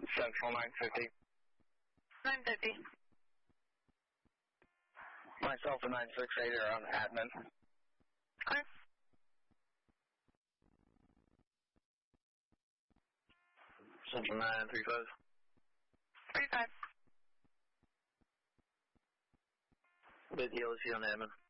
Central 950. 950. Myself and 968 are on admin. Okay. Central 935. 35. Bit DLC on admin.